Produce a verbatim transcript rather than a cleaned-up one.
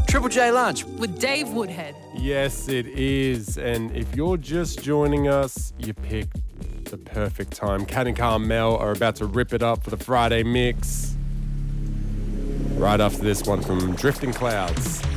Triple J Lunch with Dave Woodhead. Yes, it is. And if you're just joining us, you picked the perfect time. Kat and Carmel are about to rip it up for the Friday mix. Right after this one from Drifting Clouds.